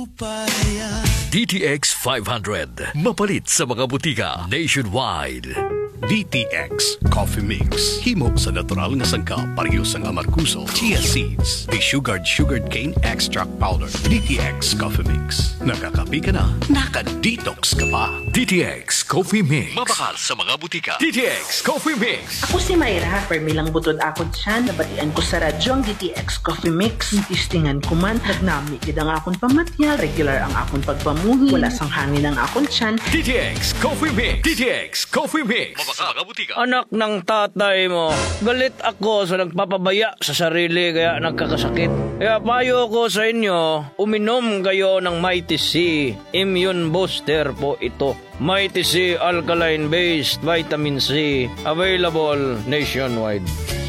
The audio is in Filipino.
DTX 500. Mapalit sa mga butika nationwide. DTX Coffee Mix. Himo sa natural nga sangkap, parehas ang amarkuso, chia seeds, sugared cane extract powder. DTX Coffee Mix. Nakakapi ka na, naka-detox ka pa. DTX Coffee Mix. Mabakal sa mga butika. DTX Coffee Mix. Ako si Mayra, permilang butod ako siya, nabatian ko sa radyo ang DTX Coffee Mix. Tistingan ko man, nagnami gid ang akong pamatyal, regular ang akong pagpamuhi, wala sang hangin ang akong tiyan. DTX Coffee Mix. DTX Coffee Mix. Mabakal sa mga butika. Anak ng tatay mo, galit ako sa nagpapabaya sa sarili kaya nagkakasakit. Kaya payo ko sa inyo, uminom kayo ng Mighty C Immune Booster po ito. Mighty C Alkaline Based Vitamin C, available nationwide.